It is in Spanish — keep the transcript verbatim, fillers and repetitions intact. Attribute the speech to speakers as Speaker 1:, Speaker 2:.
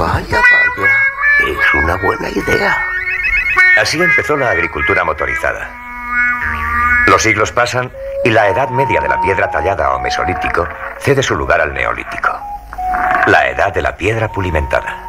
Speaker 1: Vaya, vaya. Es una buena idea.
Speaker 2: Así empezó la agricultura motorizada. Los siglos pasan y la edad media de la piedra tallada o mesolítico cede su lugar al neolítico. La edad de la piedra pulimentada.